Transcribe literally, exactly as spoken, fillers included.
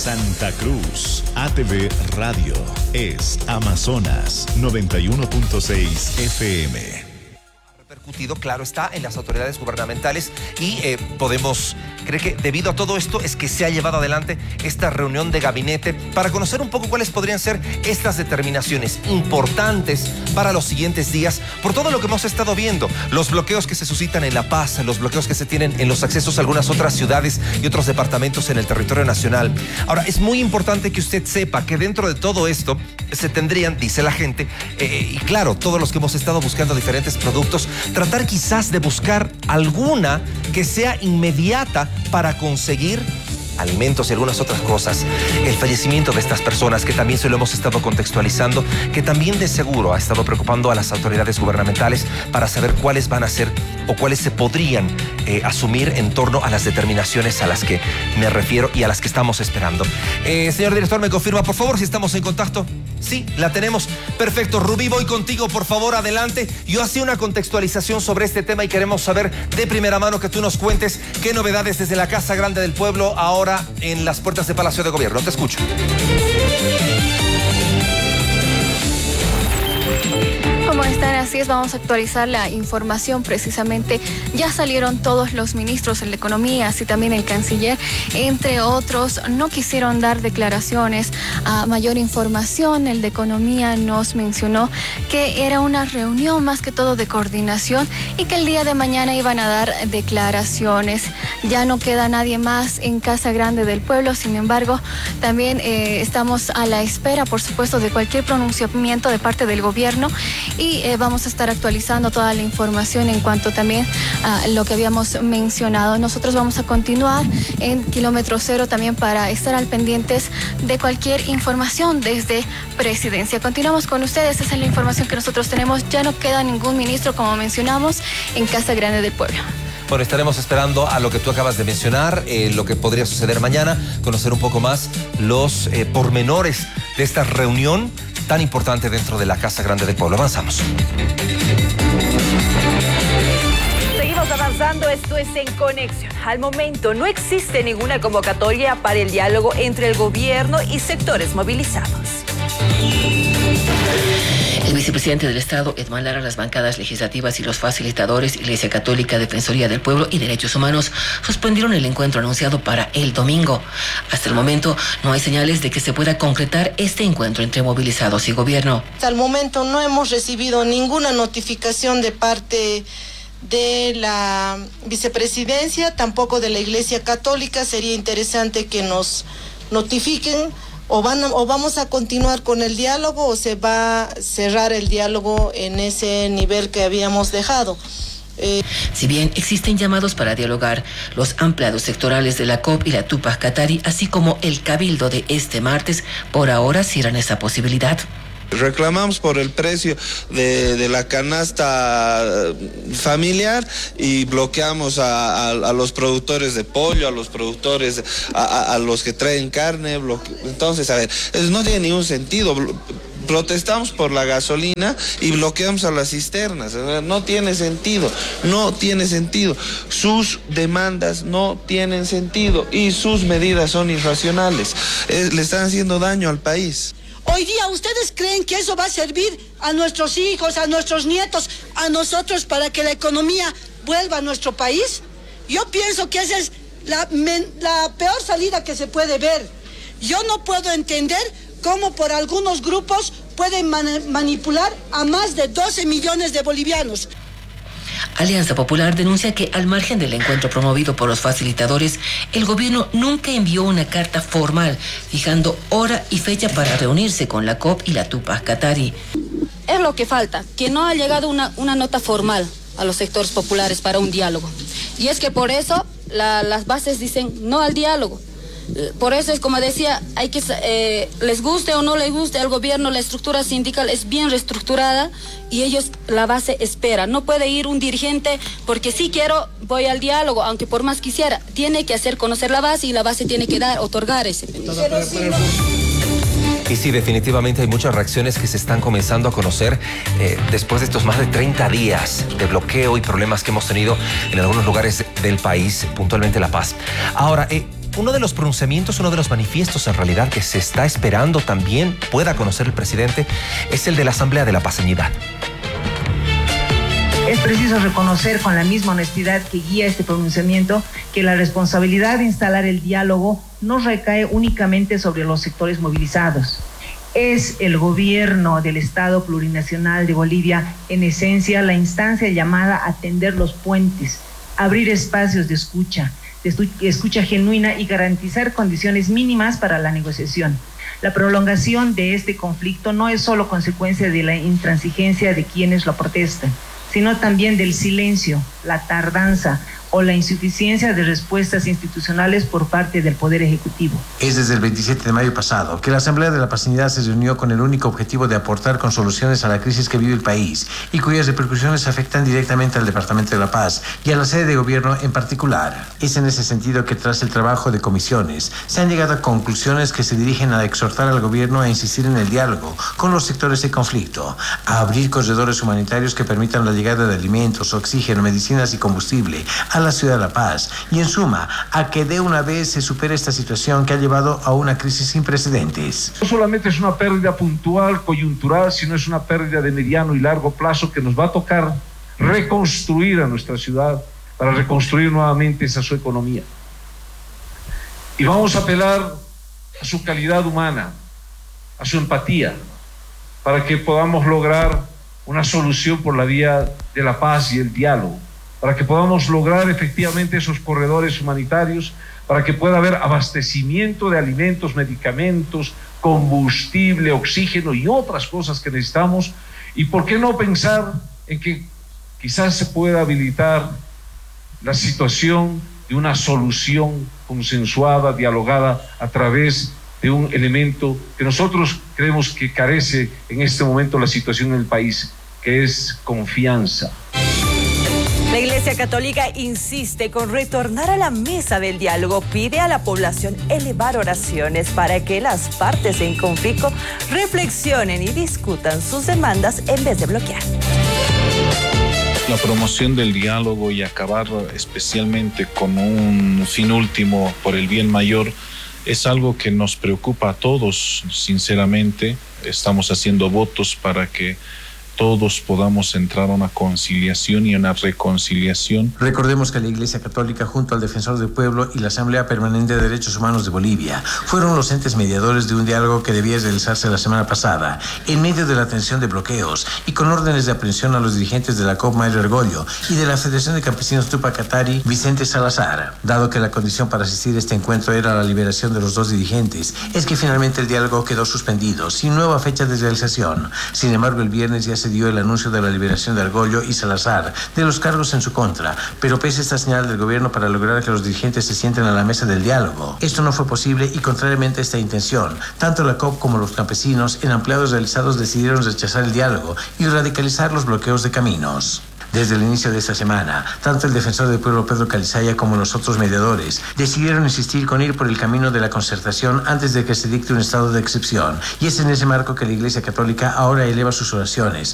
Santa Cruz, A T V Radio, es Amazonas noventa y uno punto seis F M. Repercutido, claro está, en las autoridades gubernamentales y eh, podemos creer que debido a todo esto es que se ha llevado adelante esta reunión de gabinete para conocer un poco cuáles podrían ser estas determinaciones importantes para los siguientes días por todo lo que hemos estado viendo, los bloqueos que se suscitan en La Paz, los bloqueos que se tienen en los accesos a algunas otras ciudades y otros departamentos en el territorio nacional. Ahora, es muy importante que usted sepa que dentro de todo esto se tendrían, dice la gente, eh, y claro, todos los que hemos estado buscando diferentes productos, tratar quizás de buscar alguna que sea inmediata para conseguir alimentos y algunas otras cosas. El fallecimiento de estas personas, que también se lo hemos estado contextualizando, que también de seguro ha estado preocupando a las autoridades gubernamentales para saber cuáles van a ser o cuáles se podrían eh, asumir en torno a las determinaciones a las que me refiero y a las que estamos esperando. Eh, señor director, ¿me confirma, por favor, si estamos en contacto? Sí, la tenemos. Perfecto. Rubí, voy contigo, por favor, adelante. Yo hacía una contextualización sobre este tema y queremos saber de primera mano que tú nos cuentes qué novedades desde la Casa Grande del Pueblo ahora en las puertas de Palacio de Gobierno. Te escucho. ¿Cómo están? Así es, vamos a actualizar la información precisamente. Ya salieron todos los ministros de Economía, así también el canciller, entre otros. No quisieron dar declaraciones a mayor información. El de Economía nos mencionó que era una reunión más que todo de coordinación y que el día de mañana iban a dar declaraciones. Ya no queda nadie más en Casa Grande del Pueblo, sin embargo, también eh, estamos a la espera, por supuesto, de cualquier pronunciamiento de parte del gobierno. Y eh, vamos a estar actualizando toda la información en cuanto también a lo que habíamos mencionado. Nosotros vamos a continuar en Kilómetro Cero también para estar al pendientes de cualquier información desde Presidencia. Continuamos con ustedes, esa es la información que nosotros tenemos. Ya no queda ningún ministro, como mencionamos, en Casa Grande del Pueblo. Bueno, estaremos esperando a lo que tú acabas de mencionar, eh, lo que podría suceder mañana, conocer un poco más los eh, pormenores de esta reunión tan importante dentro de la Casa Grande del Pueblo. Avanzamos. Seguimos avanzando, esto es En Conexión. Al momento no existe ninguna convocatoria para el diálogo entre el gobierno y sectores movilizados. El vicepresidente del Estado, Edmond Lara, las bancadas legislativas y los facilitadores, Iglesia Católica, Defensoría del Pueblo y Derechos Humanos, suspendieron el encuentro anunciado para el domingo. Hasta el momento no hay señales de que se pueda concretar este encuentro entre movilizados y gobierno. Hasta el momento no hemos recibido ninguna notificación de parte de la vicepresidencia, tampoco de la Iglesia Católica. Sería interesante que nos notifiquen. O, van a, o vamos a continuar con el diálogo o se va a cerrar el diálogo en ese nivel que habíamos dejado. Eh... Si bien existen llamados para dialogar, los empleados sectorales de la C O P y la Tupac Katari, así como el Cabildo de este martes, por ahora cierran esa posibilidad. Reclamamos por el precio de, de la canasta familiar y bloqueamos a, a, a los productores de pollo, a los productores, a, a, a los que traen carne. Bloque... Entonces, a ver, eso no tiene ningún sentido. Protestamos por la gasolina y bloqueamos a las cisternas. No tiene sentido, no tiene sentido. Sus demandas no tienen sentido y sus medidas son irracionales. Es, le están haciendo daño al país. Hoy día, ¿ustedes creen que eso va a servir a nuestros hijos, a nuestros nietos, a nosotros para que la economía vuelva a nuestro país? Yo pienso que esa es la, la peor salida que se puede ver. Yo no puedo entender cómo por algunos grupos pueden man- manipular a más de doce millones de bolivianos. Alianza Popular denuncia que, al margen del encuentro promovido por los facilitadores, el gobierno nunca envió una carta formal fijando hora y fecha para reunirse con la C O P y la Tupac Katari. Es lo que falta, que no ha llegado una, una nota formal a los sectores populares para un diálogo. Y es que por eso la, las bases dicen no al diálogo. Por eso es como decía, hay que eh, les guste o no les guste al gobierno, la estructura sindical es bien reestructurada y ellos, la base espera. No puede ir un dirigente porque si quiero voy al diálogo, aunque por más quisiera, tiene que hacer conocer la base y la base tiene que dar, otorgar ese permiso. Y sí, definitivamente hay muchas reacciones que se están comenzando a conocer eh, después de estos más de treinta días de bloqueo y problemas que hemos tenido en algunos lugares del país, puntualmente La Paz. Ahora, eh, uno de los pronunciamientos, uno de los manifiestos en realidad que se está esperando también pueda conocer el presidente es el de la Asamblea de la Paz y Unidad. Es preciso reconocer con la misma honestidad que guía este pronunciamiento que la responsabilidad de instalar el diálogo no recae únicamente sobre los sectores movilizados. Es el gobierno del Estado plurinacional de Bolivia, en esencia, la instancia llamada a tender los puentes, abrir espacios de escucha, de escucha genuina y garantizar condiciones mínimas para la negociación. La prolongación de este conflicto no es solo consecuencia de la intransigencia de quienes lo protestan, sino también del silencio, la tardanza o la insuficiencia de respuestas institucionales por parte del Poder Ejecutivo. Es desde el veintisiete de mayo pasado que la Asamblea de la Paz y Unidad se reunió con el único objetivo de aportar con soluciones a la crisis que vive el país y cuyas repercusiones afectan directamente al Departamento de la Paz y a la sede de gobierno en particular. Es en ese sentido que tras el trabajo de comisiones se han llegado a conclusiones que se dirigen a exhortar al gobierno a insistir en el diálogo con los sectores en conflicto, a abrir corredores humanitarios que permitan la llegada de alimentos, oxígeno, medicinas y combustible a la ciudad de La Paz y, en suma, a que de una vez se supere esta situación que ha llevado a una crisis sin precedentes. No solamente es una pérdida puntual, coyuntural, sino es una pérdida de mediano y largo plazo que nos va a tocar reconstruir a nuestra ciudad para reconstruir nuevamente esa su economía. Y vamos a apelar a su calidad humana, a su empatía, para que podamos lograr una solución por la vía de la paz y el diálogo, para que podamos lograr efectivamente esos corredores humanitarios, para que pueda haber abastecimiento de alimentos, medicamentos, combustible, oxígeno y otras cosas que necesitamos. Y por qué no pensar en que quizás se pueda habilitar la situación de una solución consensuada, dialogada a través de un elemento que nosotros creemos que carece en este momento la situación en el país, que es confianza. La Iglesia Católica insiste con retornar a la mesa del diálogo. Pide a la población elevar oraciones para que las partes en conflicto reflexionen y discutan sus demandas en vez de bloquear. La promoción del diálogo y acabar especialmente con un fin último por el bien mayor es algo que nos preocupa a todos, sinceramente. Estamos haciendo votos para que todos podamos entrar a una conciliación y una reconciliación. Recordemos que la Iglesia Católica, junto al Defensor del Pueblo y la Asamblea Permanente de Derechos Humanos de Bolivia, fueron los entes mediadores de un diálogo que debía realizarse la semana pasada, en medio de la tensión de bloqueos y con órdenes de aprehensión a los dirigentes de la C O P Mayra Argollo y de la Federación de Campesinos Tupac Katari, Vicente Salazar. Dado que la condición para asistir a este encuentro era la liberación de los dos dirigentes, es que finalmente el diálogo quedó suspendido, sin nueva fecha de realización. Sin embargo, el viernes ya se dio el anuncio de la liberación de Argollo y Salazar de los cargos en su contra, pero pese a esta señal del gobierno para lograr que los dirigentes se sienten a la mesa del diálogo, esto no fue posible y, contrariamente a esta intención, tanto la C O P como los campesinos en ampliados realizados decidieron rechazar el diálogo y radicalizar los bloqueos de caminos. Desde el inicio de esta semana, tanto el Defensor del Pueblo Pedro Calizaya como los otros mediadores decidieron insistir con ir por el camino de la concertación antes de que se dicte un estado de excepción, y es en ese marco que la Iglesia Católica ahora eleva sus oraciones